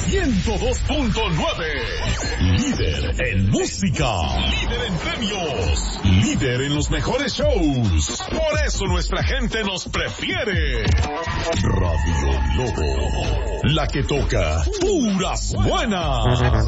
102.9. Líder en música. Líder en premios. Líder en los mejores shows. Por eso nuestra gente nos prefiere. Radio Globo. La que toca puras buenas.